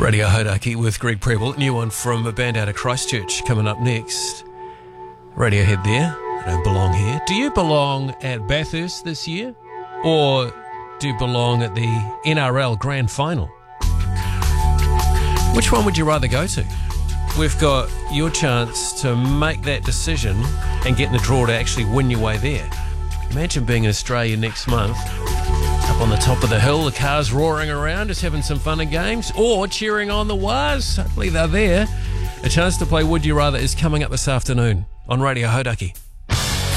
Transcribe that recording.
Radio Hodaki with Greg Preble. New one from a band out of Christchurch coming up next. Radiohead there. I don't belong here. Do you belong at Bathurst this year? Or do you belong at the NRL Grand Final? Which one would you rather go to? We've got your chance to make that decision and get in the draw to actually win your way there. Imagine being in Australia next month, up on the top of the hill, the cars roaring around, just having some fun and games, or cheering on the Waz. Hopefully they're there. A chance to play Would You Rather is coming up this afternoon on Radio Hodaki.